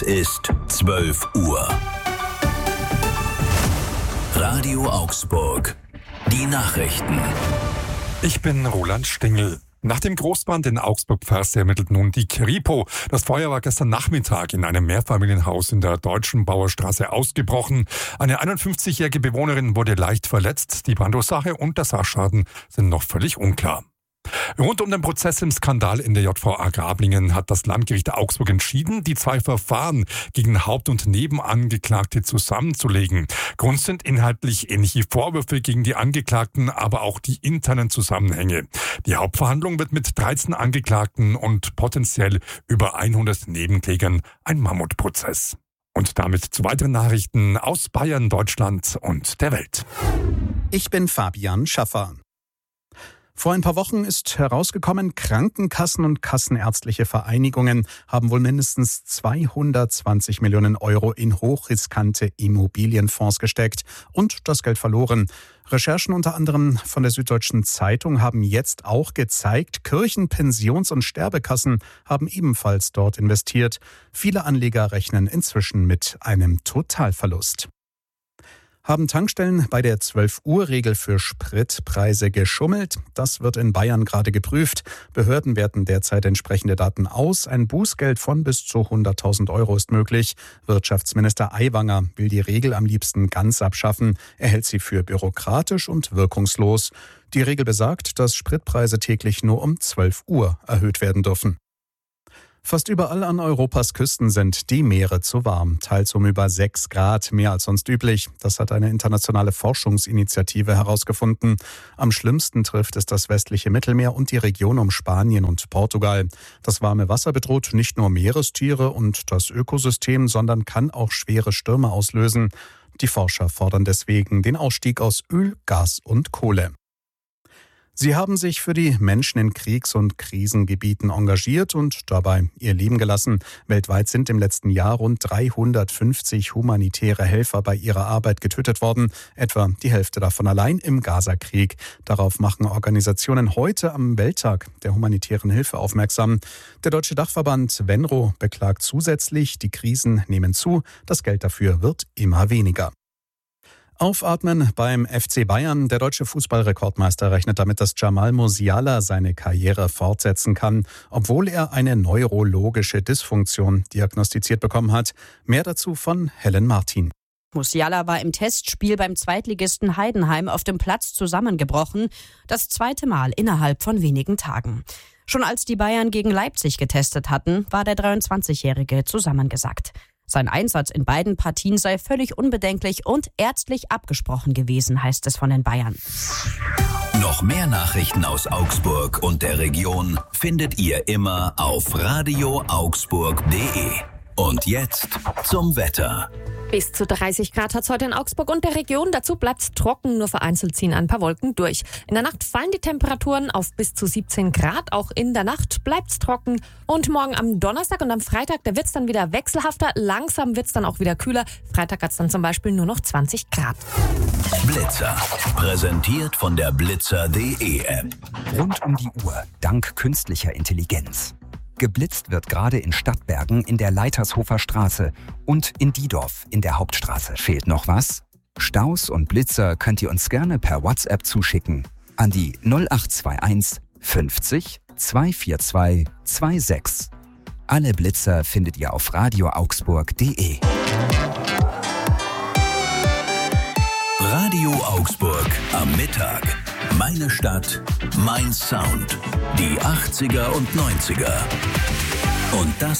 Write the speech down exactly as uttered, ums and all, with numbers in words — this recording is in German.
ist zwölf Uhr. Radio Augsburg. Die Nachrichten. Ich bin Roland Stingel. Nach dem Großbrand in Augsburg-Pfärs ermittelt nun die Kripo. Das Feuer war gestern Nachmittag in einem Mehrfamilienhaus in der Deutschen Bauerstraße ausgebrochen. Eine einundfünfzigjährige Bewohnerin wurde leicht verletzt. Die Brandursache und der Sachschaden sind noch völlig unklar. Rund um den Prozess im Skandal in der J V A Grablingen hat das Landgericht Augsburg entschieden, die zwei Verfahren gegen Haupt- und Nebenangeklagte zusammenzulegen. Grund sind inhaltlich ähnliche Vorwürfe gegen die Angeklagten, aber auch die internen Zusammenhänge. Die Hauptverhandlung wird mit dreizehn Angeklagten und potenziell über hundert Nebenklägern ein Mammutprozess. Und damit zu weiteren Nachrichten aus Bayern, Deutschland und der Welt. Ich bin Fabian Schaffer. Vor ein paar Wochen ist herausgekommen, Krankenkassen und kassenärztliche Vereinigungen haben wohl mindestens zweihundertzwanzig Millionen Euro in hochriskante Immobilienfonds gesteckt und das Geld verloren. Recherchen unter anderem von der Süddeutschen Zeitung haben jetzt auch gezeigt, Kirchen-, Pensions- und Sterbekassen haben ebenfalls dort investiert. Viele Anleger rechnen inzwischen mit einem Totalverlust. Haben Tankstellen bei der zwölf-Uhr-Regel für Spritpreise geschummelt? Das wird in Bayern gerade geprüft. Behörden werten derzeit entsprechende Daten aus. Ein Bußgeld von bis zu hunderttausend Euro ist möglich. Wirtschaftsminister Aiwanger will die Regel am liebsten ganz abschaffen. Er hält sie für bürokratisch und wirkungslos. Die Regel besagt, dass Spritpreise täglich nur um zwölf Uhr erhöht werden dürfen. Fast überall an Europas Küsten sind die Meere zu warm, teils um über sechs Grad, mehr als sonst üblich. Das hat eine internationale Forschungsinitiative herausgefunden. Am schlimmsten trifft es das westliche Mittelmeer und die Region um Spanien und Portugal. Das warme Wasser bedroht nicht nur Meerestiere und das Ökosystem, sondern kann auch schwere Stürme auslösen. Die Forscher fordern deswegen den Ausstieg aus Öl, Gas und Kohle. Sie haben sich für die Menschen in Kriegs- und Krisengebieten engagiert und dabei ihr Leben gelassen. Weltweit sind im letzten Jahr rund dreihundertfünfzig humanitäre Helfer bei ihrer Arbeit getötet worden, etwa die Hälfte davon allein im Gazakrieg. Darauf machen Organisationen heute am Welttag der humanitären Hilfe aufmerksam. Der Deutsche Dachverband Venro beklagt zusätzlich, die Krisen nehmen zu, das Geld dafür wird immer weniger. Aufatmen beim F C Bayern. Der deutsche Fußballrekordmeister rechnet damit, dass Jamal Musiala seine Karriere fortsetzen kann, obwohl er eine neurologische Dysfunktion diagnostiziert bekommen hat. Mehr dazu von Helen Martin. Musiala war im Testspiel beim Zweitligisten Heidenheim auf dem Platz zusammengebrochen. Das zweite Mal innerhalb von wenigen Tagen. Schon als die Bayern gegen Leipzig getestet hatten, war der dreiundzwanzigjährige zusammengesackt. Sein Einsatz in beiden Partien sei völlig unbedenklich und ärztlich abgesprochen gewesen, heißt es von den Bayern. Noch mehr Nachrichten aus Augsburg und der Region findet ihr immer auf radio augsburg punkt de. Und jetzt zum Wetter. Bis zu dreißig Grad hat es heute in Augsburg und der Region. Dazu bleibt es trocken, nur vereinzelt ziehen ein paar Wolken durch. In der Nacht fallen die Temperaturen auf bis zu siebzehn Grad. Auch in der Nacht bleibt es trocken. Und morgen am Donnerstag und am Freitag, da wird es dann wieder wechselhafter. Langsam wird es dann auch wieder kühler. Freitag hat es dann zum Beispiel nur noch zwanzig Grad. Blitzer. Präsentiert von der blitzer punkt de App. Rund um die Uhr, dank künstlicher Intelligenz. Geblitzt wird gerade in Stadtbergen in der Leitershofer Straße und in Diedorf in der Hauptstraße. Fehlt noch was? Staus und Blitzer könnt ihr uns gerne per WhatsApp zuschicken an die null acht zwei eins fünfzig zweihundertvierundzwanzig sechsundzwanzig. Alle Blitzer findet ihr auf radio augsburg punkt de. Radio Augsburg am Mittag. Meine Stadt, mein Sound. Die achtziger und neunziger. Und das